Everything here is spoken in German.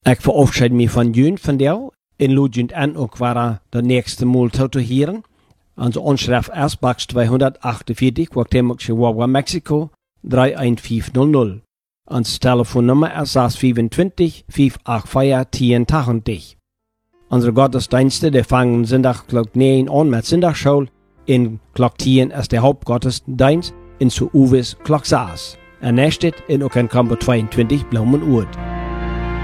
Ik verabschied me van jullie van jou. En lodend aan ook waar de nächste Mal te hören. Onze onschrift is Box 248, Cuauhtémoc, Chihuahua, Mexico, 31500. Ons telefoonnummer is 625 584 1080. Onze gottesdiensten die fangen zondag klok 9 aan met zondagschool. In klok 10 is de hoofdgottesdienst in Suuvis klok 6. En nächstes in ook een kamper 22 bloemen uit.